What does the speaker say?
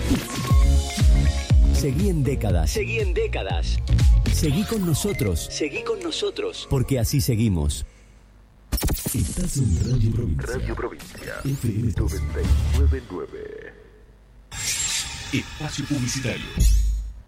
Seguí en Décadas. Seguí en Décadas. Seguí con nosotros. Seguí con nosotros. Porque así seguimos. Estás en Radio Provincia. Radio Provincia. FM 999. Espacio publicitario.